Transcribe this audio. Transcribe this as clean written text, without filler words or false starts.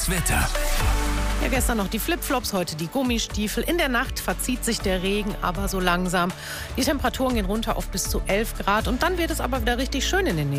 Das Wetter. Ja, gestern noch die Flipflops, heute die Gummistiefel. In der Nacht verzieht sich der Regen, aber so langsam. Die Temperaturen gehen runter auf bis zu 11 Grad. Und dann wird es aber wieder richtig schön in den nächsten